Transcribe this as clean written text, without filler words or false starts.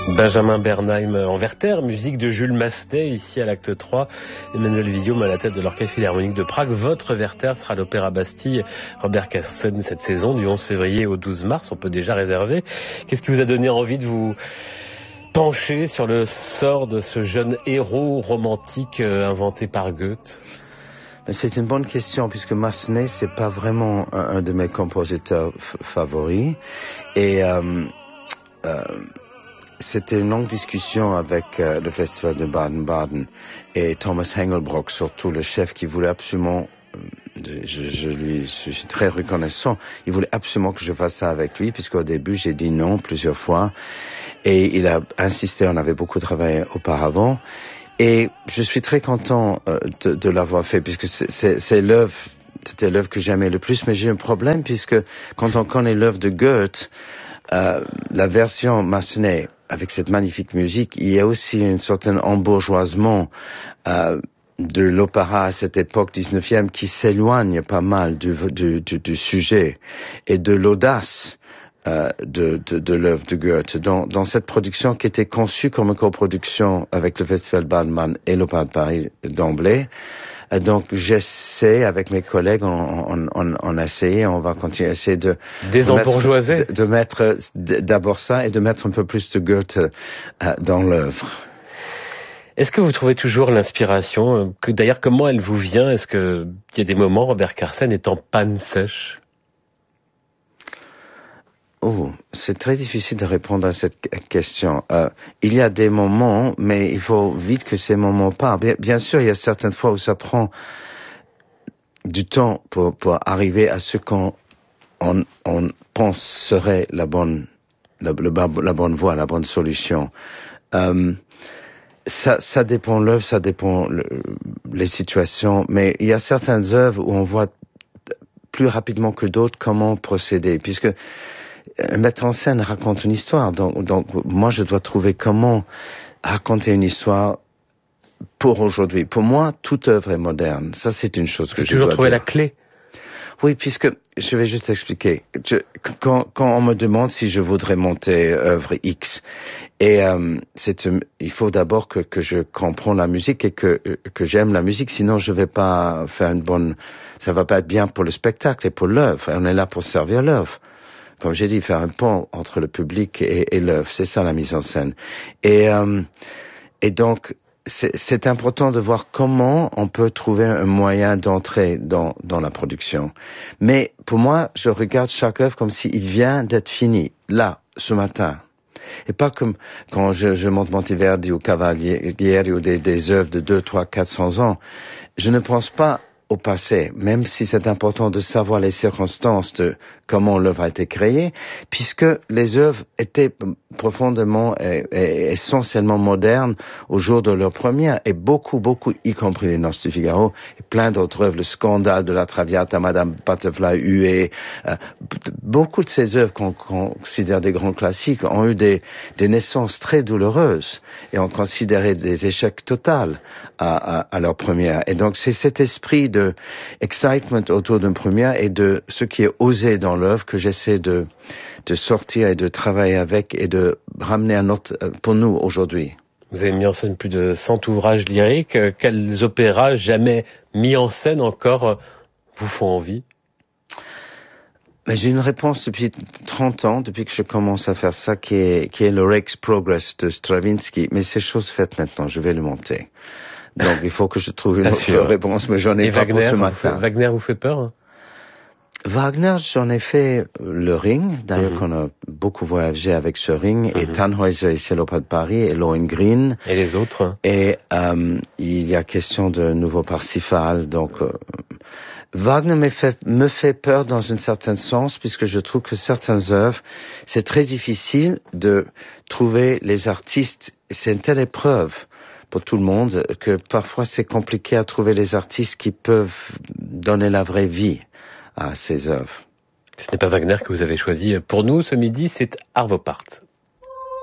Benjamin Bernheim en Werther, musique de Jules Massenet, ici à l'acte 3. Emmanuel Villaume à la tête de l'Orchestre Philharmonique de Prague. Votre Werther sera à l'Opéra Bastille. Robert Carsen cette saison, du 11 février au 12 mars. On peut déjà réserver. Qu'est-ce qui vous a donné envie de vous pencher sur le sort de ce jeune héros romantique inventé par Goethe? C'est une bonne question, puisque Massenet, c'est pas vraiment un de mes compositeurs favoris. Et c'était une longue discussion avec le Festival de Baden-Baden et Thomas Hengelbrock, surtout le chef, qui voulait absolument, je lui suis très reconnaissant, il voulait absolument que je fasse ça avec lui, puisqu'au début j'ai dit non plusieurs fois, et il a insisté, on avait beaucoup travaillé auparavant, et je suis très content de l'avoir fait, puisque c'est l'œuvre, c'était l'œuvre que j'aimais le plus, mais j'ai un problème, puisque quand on connaît l'œuvre de Goethe, la version Massenet, avec cette magnifique musique, il y a aussi un certain embourgeoisement de l'opéra à cette époque 19e qui s'éloigne pas mal du sujet et de l'audace de l'œuvre de Goethe. Dans cette production qui était conçue comme une coproduction avec le Festival Baden-Baden et l'Opéra de Paris d'emblée, donc j'essaie avec mes collègues, on a essayé, on va continuer à essayer de désembourgeoiser, de mettre d'abord ça et de mettre un peu plus de Goethe dans l'œuvre. Est-ce que vous trouvez toujours l'inspiration, d'ailleurs comment elle vous vient? Est-ce que il y a des moments, Robert Carsen est en panne sèche? Oh, c'est très difficile de répondre à cette question. Il y a des moments, mais il faut vite que ces moments partent. Bien sûr, il y a certaines fois où ça prend du temps pour arriver à ce qu'on pense serait la bonne voie, la bonne solution. Ça dépend l'œuvre, ça dépend les situations, mais il y a certaines œuvres où on voit plus rapidement que d'autres comment procéder, puisque un metteur en scène raconte une histoire, donc moi je dois trouver comment raconter une histoire pour aujourd'hui. Pour moi, toute œuvre est moderne. Ça, c'est une chose que je dois toujours trouver dire. la clé. Oui, puisque je vais juste expliquer. Quand on me demande si je voudrais monter œuvre X, et il faut d'abord que je comprends la musique et que j'aime la musique, sinon je vais pas faire ça va pas être bien pour le spectacle et pour l'œuvre. On est là pour servir l'œuvre. Comme j'ai dit, faire un pont entre le public et l'œuvre, c'est ça la mise en scène. Et donc, c'est important de voir comment on peut trouver un moyen d'entrer dans la production. Mais pour moi, je regarde chaque œuvre comme s'il vient d'être fini, là, ce matin. Et pas comme quand je monte Monteverdi ou Cavalieri ou des œuvres de 200, 300, 400 ans. Je ne pense pas au passé, même si c'est important de savoir les circonstances de comment l'œuvre a été créée, puisque les œuvres étaient profondément et essentiellement modernes au jour de leur première, et beaucoup, y compris les Noces du Figaro, et plein d'autres œuvres, le scandale de la Traviata, Madame Butterfly huée, beaucoup de ces œuvres qu'on considère des grands classiques ont eu des naissances très douloureuses, et ont considéré des échecs totaux à leur première. Et donc c'est cet esprit de excitement autour d'une première et de ce qui est osé dans l'œuvre que j'essaie de sortir et de travailler avec et de ramener pour nous aujourd'hui. Vous avez mis en scène plus de 100 ouvrages lyriques. Quels opéras jamais mis en scène encore vous font envie? Mais j'ai une réponse depuis 30 ans, depuis que je commence à faire ça, qui est le Rake's Progress de Stravinsky. Mais c'est chose faite maintenant, je vais le monter. Donc il faut que je trouve une autre réponse, mais j'en ai pas pour ce matin. Wagner vous fait peur? Wagner, j'en ai fait le Ring, d'ailleurs qu'on a beaucoup voyagé avec ce Ring, et Tannhäuser et l'Opéra de Paris, et Lohengrin. Et les autres? Et il y a question de nouveau Parsifal, donc Wagner me fait peur dans un certain sens, puisque je trouve que certaines œuvres, c'est très difficile de trouver les artistes, c'est une telle épreuve pour tout le monde, que parfois c'est compliqué à trouver les artistes qui peuvent donner la vraie vie à ces œuvres. Ce n'est pas Wagner que vous avez choisi pour nous ce midi, c'est Arvo Pärt.